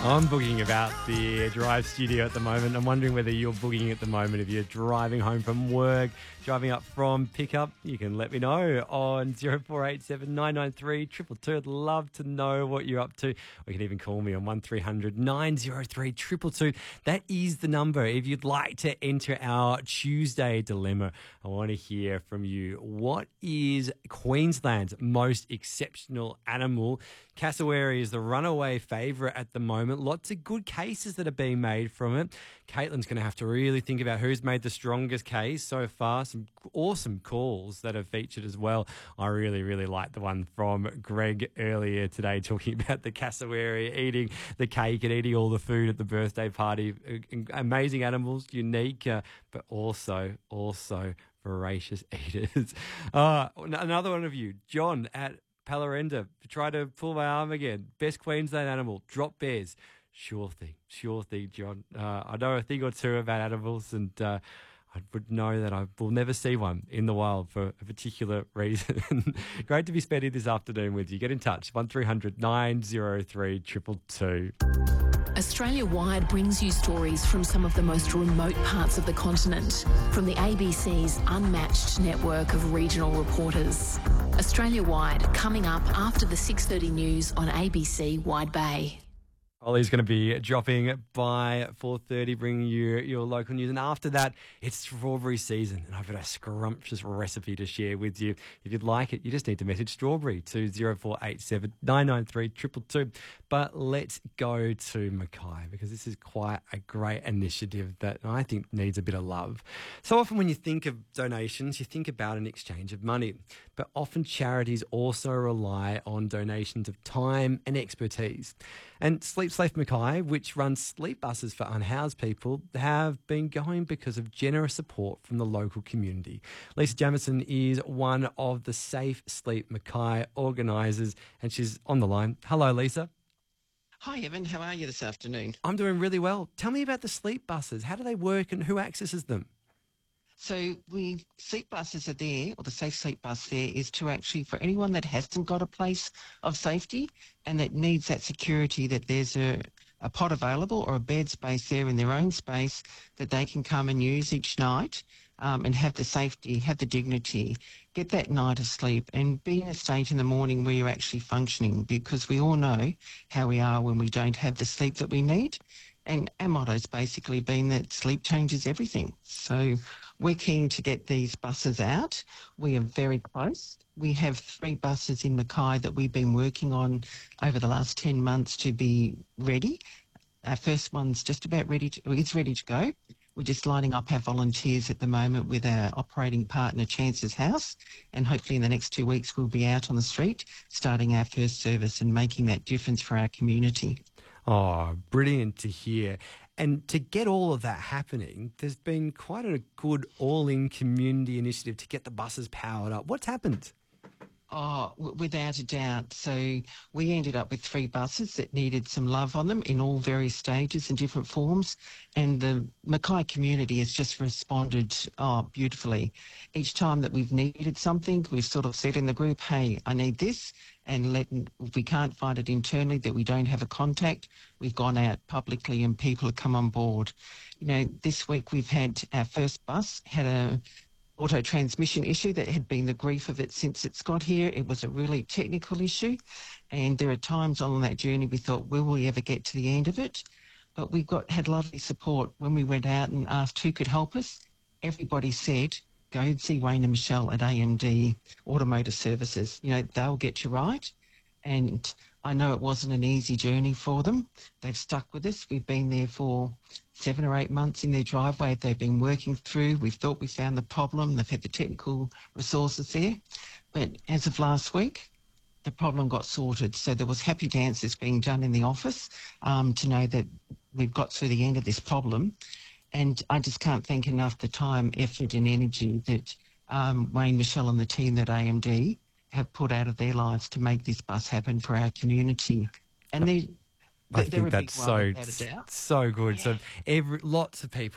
I'm boogieing about the Drive studio at the moment. I'm wondering whether you're boogieing at the moment. If you're driving home from work, driving up from pickup, you can let me know on 0487 993 222. I'd love to know what you're up to. Or you can even call me on 1300 903 222. That is the number. If you'd like to enter our Tuesday dilemma, I want to hear from you. What is Queensland's most exceptional animal? Cassowary is the runaway favourite at the moment. Lots of good cases that are being made from it. Caitlin's going to have to really think about who's made the strongest case so far. Some awesome calls that have featured as well. I really like the one from Greg earlier today talking about the cassowary eating the cake and eating all the food at the birthday party. Amazing animals, unique, but also voracious eaters. Another one of you, John at Palarenda, try to pull my arm again. Best Queensland animal, drop bears. Sure thing, John. I know a thing or two about animals, and I would know that I will never see one in the wild for a particular reason. Great to be spending this afternoon with you. Get in touch, 1300 903 222. Australia-wide brings you stories from some of the most remote parts of the continent, from the ABC's unmatched network of regional reporters. Australia-wide, coming up after the 6:30 news on ABC Wide Bay. Ollie's going to be dropping by 4:30, bringing you your local news. And after that, it's strawberry season. And I've got a scrumptious recipe to share with you. If you'd like it, you just need to message strawberry to 0487 993 222. But let's go to Mackay, because this is quite a great initiative that I think needs a bit of love. So often when you think of donations, you think about an exchange of money. But often charities also rely on donations of time and expertise. And Sleep Safe Mackay, which runs sleep buses for unhoused people, have been going because of generous support from the local community. Lisa Jamieson is one of the Safe Sleep Mackay organisers, and she's on the line. Hello, Lisa. Hi, Evan. How are you this afternoon? I'm doing really well. Tell me about the sleep buses. How do they work and who accesses them? So sleep buses are there, or the Safe Sleep Bus there is to actually, for anyone that hasn't got a place of safety and that needs that security, that there's a pod available or a bed space there in their own space that they can come and use each night, and have the safety, have the dignity, get that night of sleep and be in a state in the morning where you're actually functioning, because we all know how we are when we don't have the sleep that we need. And our motto's basically been that sleep changes everything. So we're keen to get these buses out. We are very close. We have 3 buses in Mackay that we've been working on over the last 10 months to be ready. Our first one's just about ready to go. We're just lining up our volunteers at the moment with our operating partner, Chance's House, and hopefully in the next 2 weeks we'll be out on the street starting our first service and making that difference for our community. Oh, brilliant to hear. And to get all of that happening, there's been quite a good all-in community initiative to get the buses powered up. What's happened? Oh, without a doubt. So we ended up with 3 buses that needed some love on them in all various stages and different forms. And the Mackay community has just responded beautifully. Each time that we've needed something, we've sort of said in the group, hey, I need this. And if we can't find it internally, that we don't have a contact, we've gone out publicly and people have come on board. You know, this week we've had our first bus, had a auto transmission issue that had been the grief of it since it's got here. It was a really technical issue, and there are times on that journey we thought, will we ever get to the end of it? But we had lovely support when we went out and asked who could help us. Everybody said, go and see Wayne and Michelle at AMD Automotive Services. You know, they'll get you right. And I know it wasn't an easy journey for them. They've stuck with us. We've been there for 7 or 8 months in their driveway. They've been working through. We thought we found the problem. They've had the technical resources there. But as of last week, the problem got sorted. So there was happy dances being done in the office to know that we've got through the end of this problem. And I just can't thank enough the time, effort and energy that Wayne, Michelle and the team at AMD have put out of their lives to make this bus happen for our community. And I think that's so good. Yeah. So lots of people